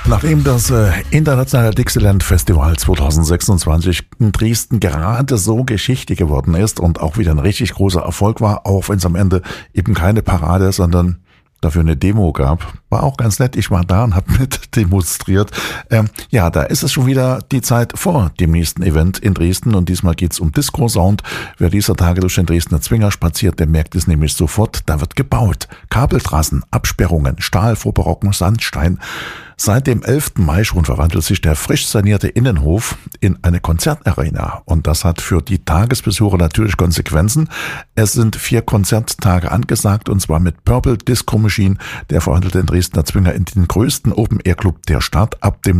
Nachdem das internationale Dixieland Festival 2026 in Dresden gerade so Geschichte geworden ist und auch wieder ein richtig großer Erfolg war, auch wenn es am Ende eben keine Parade, sondern dafür eine Demo gab. War auch ganz nett. Ich war da und habe mit demonstriert. Ja, da ist es schon wieder die Zeit vor dem nächsten Event in Dresden und diesmal geht's um Disco Sound. Wer dieser Tage durch den Dresdner Zwinger spaziert, der merkt es nämlich sofort. Da wird gebaut. Kabeltrassen, Absperrungen, Stahl vorberocken, Sandstein. Seit dem 11. Mai schon verwandelt sich der frisch sanierte Innenhof in eine Konzertarena. Und das hat für die Tagesbesucher natürlich Konsequenzen. Es sind 4 Konzerttage angesagt, und zwar mit Purple Disco Machine. Der verwandelt den Dresdner Zwinger in den größten Open-Air-Club der Stadt ab dem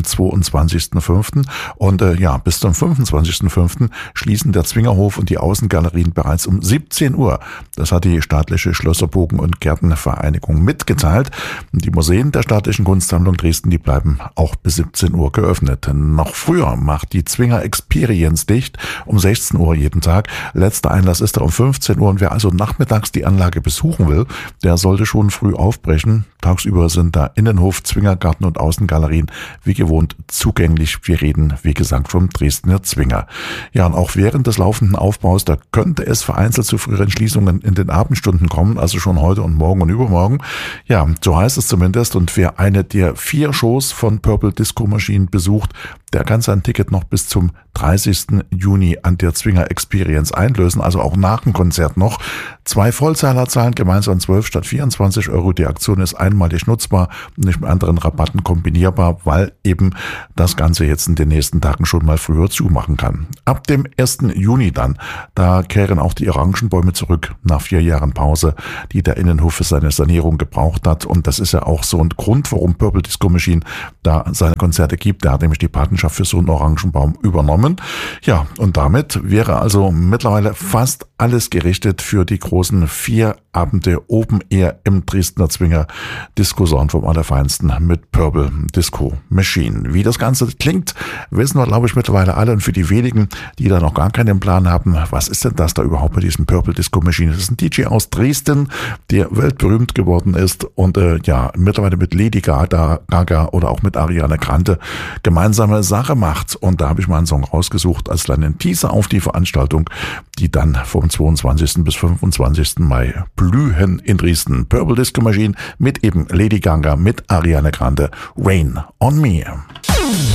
22.05. Und bis zum 25.05. schließen der Zwingerhof und die Außengalerien bereits um 17 Uhr. Das hat die staatliche Schlösserbogen- und Gärtenvereinigung mitgeteilt. Die Museen der Staatlichen Kunstsammlung Dresden, die bleiben auch bis 17 Uhr geöffnet. Noch früher macht die Zwinger Experience dicht, um 16 Uhr jeden Tag. Letzter Einlass ist da um 15 Uhr und wer also nachmittags die Anlage besuchen will, der sollte schon früh aufbrechen. Tagsüber sind da Innenhof, Zwingergarten und Außengalerien wie gewohnt zugänglich. Wir reden, wie gesagt, vom Dresdner Zwinger. Ja, und auch während des laufenden Aufbaus, da könnte es vereinzelt zu früheren Schließungen in den Abendstunden kommen, also schon heute und morgen und übermorgen. Ja, so heißt es zumindest. Und wer eine der 4 Shows von Purple Disco Machine besucht, der kann sein Ticket noch bis zum 30. Juni an der Zwinger Experience einlösen, also auch nach dem Konzert noch. 2 Vollzahler zahlen gemeinsam 12 statt 24 Euro. Die Aktion ist einmalig nutzbar und nicht mit anderen Rabatten kombinierbar, weil eben das Ganze jetzt in den nächsten Tagen schon mal früher zumachen kann. Ab dem 1. Juni dann, da kehren auch die Orangenbäume zurück nach 4 Jahren Pause, die der Innenhof für seine Sanierung gebraucht hat. Und das ist ja auch so ein Grund, warum Purple Disco Machine da seine Konzerte gibt. Der hat nämlich die Patenschaft für so einen Orangenbaum übernommen. Ja, und damit wäre also mittlerweile fast alles gerichtet für die großen 4 Abende Open Air im Dresdner Zwinger Disco Sound vom Allerfeinsten mit Purple Disco Machine. Wie das Ganze klingt, wissen wir, glaube ich, mittlerweile alle. Und für die wenigen, die da noch gar keinen Plan haben, was ist denn das da überhaupt mit diesem Purple Disco Machine? Das ist ein DJ aus Dresden, der weltberühmt geworden ist und mittlerweile mit Lady Gaga oder auch mit Ariana Grande gemeinsame Sache macht. Und da habe ich mal einen Song rausgesucht als kleinen Teaser auf die Veranstaltung, die dann vom 22. bis 25. Mai blühen in Dresden. Purple Disco Machine mit eben Lady Gaga, mit Ariana Grande, Rain on Me.